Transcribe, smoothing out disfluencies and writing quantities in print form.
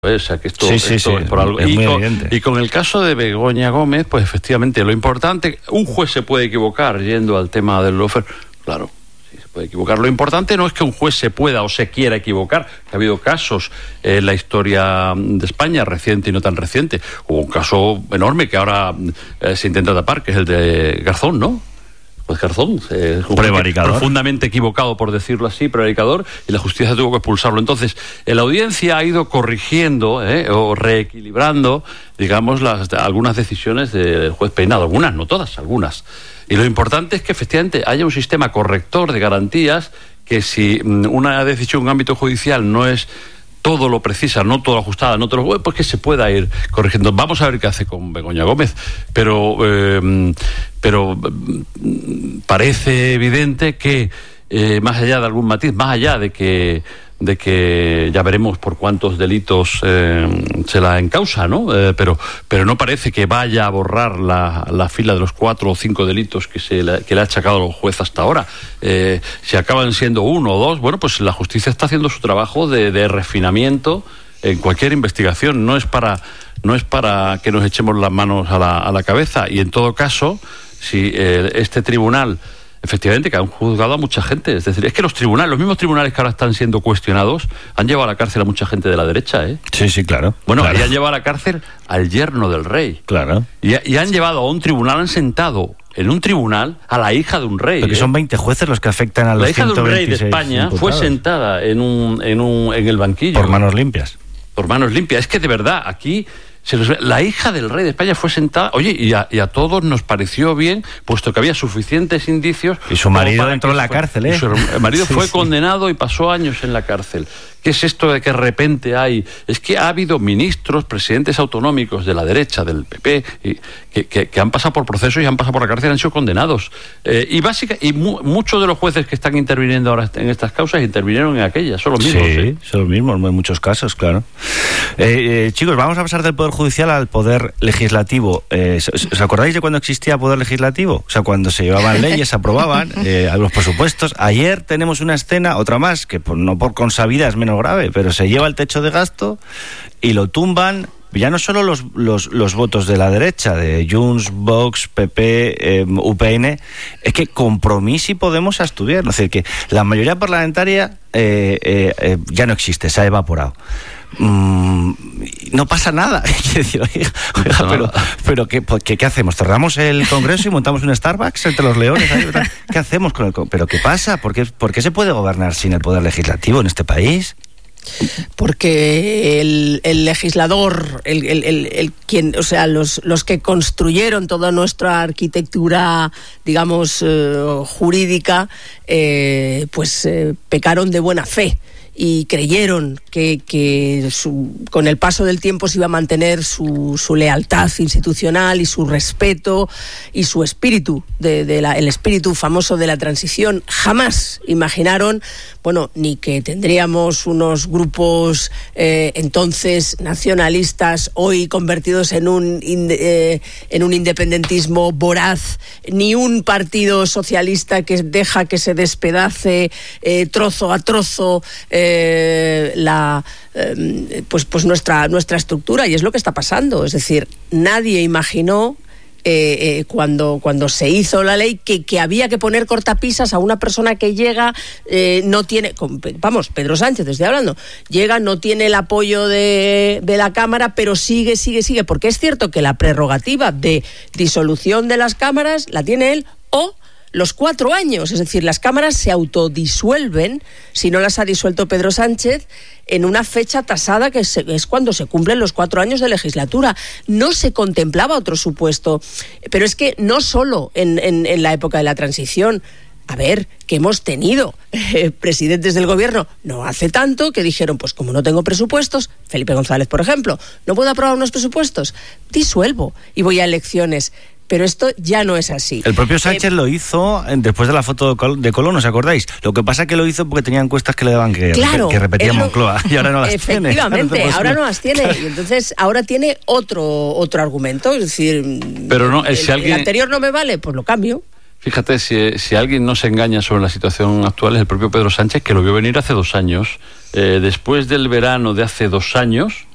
O sea, que esto, sí, esto es por algo. Es muy evidente. Y con el caso de Begoña Gómez, pues efectivamente, lo importante, un juez se puede equivocar yendo al tema del lawfare, claro, sí se puede equivocar. Lo importante no es que un juez se pueda o se quiera equivocar, que ha habido casos en la historia de España, reciente y no tan reciente. Hubo un caso enorme que ahora se intenta tapar, que es el de Garzón, ¿no? Pues Garzón, prevaricador, profundamente equivocado, por decirlo así, prevaricador, y la justicia tuvo que expulsarlo. Entonces, la audiencia ha ido corrigiendo o reequilibrando, digamos, algunas decisiones del juez Peinado, algunas, no todas, algunas. Y lo importante es que efectivamente haya un sistema corrector de garantías, que si una decisión en ámbito judicial no es todo lo precisa, no todo lo ajustada, no todo lo, pues que se pueda ir corrigiendo. Vamos a ver qué hace con Begoña Gómez, pero parece evidente que más allá de algún matiz, más allá de que ya veremos por cuántos delitos se la encausa, ¿no? Pero no parece que vaya a borrar la fila de los 4 o 5 delitos que le ha achacado el juez hasta ahora. Si acaban siendo 1 o 2, bueno, pues la justicia está haciendo su trabajo de refinamiento en cualquier investigación. No es para que nos echemos las manos a la cabeza. Y en todo caso, si este tribunal, efectivamente, que han juzgado a mucha gente. Es decir, es que los mismos tribunales que ahora están siendo cuestionados, han llevado a la cárcel a mucha gente de la derecha, ¿eh? Sí, claro. Bueno, claro. Y han llevado a la cárcel al yerno del rey. Claro. Y han llevado a un tribunal, han sentado en un tribunal a la hija de un rey. Porque son 20 jueces los que afectan a los 126 La hija de un rey de España imputados. fue sentada en el banquillo. Por manos limpias. Por manos limpias. Es que de verdad, aquí la hija del rey de España fue sentada, oye, y a todos nos pareció bien, puesto que había suficientes indicios. Y su marido entró en la cárcel, ¿eh? El marido fue condenado y pasó años en la cárcel. ¿Qué es esto de que de repente hay? Es que ha habido ministros, presidentes autonómicos de la derecha, del PP, que han pasado por procesos y han pasado por la cárcel y han sido condenados. Muchos de los jueces que están interviniendo ahora en estas causas intervinieron en aquellas, son los mismos. Sí, son los mismos en muchos casos, claro. Chicos, vamos a pasar del Poder Judicial al Poder Legislativo. ¿Os acordáis de cuando existía Poder Legislativo? O sea, cuando se llevaban leyes, se aprobaban los presupuestos. Ayer tenemos una escena, otra más, que no por consabida es menos grave, pero se lleva el techo de gasto y lo tumban ya no solo los votos de la derecha, de Junts, Vox, PP, UPN, es que Compromís y Podemos abstuvieron. Es decir, que la mayoría parlamentaria ya no existe, se ha evaporado. No pasa nada. Pero ¿qué hacemos? ¿Cerramos el Congreso y montamos un Starbucks entre los leones? ¿Qué hacemos con el Congreso? ¿Pero qué pasa? ¿Por qué se puede gobernar sin el poder legislativo en este país? Porque el legislador, quien, o sea, los que construyeron toda nuestra arquitectura, digamos, jurídica, pecaron de buena fe. Y creyeron que con el paso del tiempo se iba a mantener su lealtad institucional y su respeto y su espíritu, el espíritu famoso de la transición. Jamás imaginaron, ni que tendríamos unos grupos entonces nacionalistas, hoy convertidos en un independentismo voraz, ni un partido socialista que deja que se despedace trozo a trozo nuestra estructura, y es lo que está pasando. Es decir, nadie imaginó cuando se hizo la ley que había que poner cortapisas a una persona que llega, no tiene, Pedro Sánchez estoy hablando, llega, no tiene el apoyo de la Cámara, pero sigue, porque es cierto que la prerrogativa de disolución de las cámaras la tiene él, o los 4 años, es decir, las cámaras se autodisuelven, si no las ha disuelto Pedro Sánchez, en una fecha tasada que es cuando se cumplen los 4 años de legislatura. No se contemplaba otro supuesto, pero es que no solo en la época de la transición. A ver, que hemos tenido presidentes del gobierno no hace tanto que dijeron, pues como no tengo presupuestos, Felipe González, por ejemplo, no puedo aprobar unos presupuestos, disuelvo y voy a elecciones. Pero esto ya no es así. El propio Sánchez lo hizo después de la foto de Colón, ¿os acordáis? Lo que pasa es que lo hizo porque tenía encuestas que le daban que repetía Moncloa, y ahora no las tiene. Efectivamente, ahora no las tiene. Y entonces ahora tiene otro argumento. Es decir, pero no, el anterior no me vale, pues lo cambio. Fíjate, si alguien no se engaña sobre la situación actual es el propio Pedro Sánchez, que lo vio venir hace 2 años. Después del verano de hace 2 años,